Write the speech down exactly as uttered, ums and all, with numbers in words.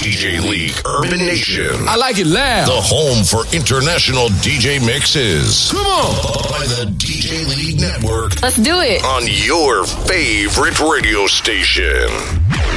D J League Urban Nation. I like it loud. The home for international D J mixes. Come on. By the D J League Network. Let's do it. On your favorite radio station.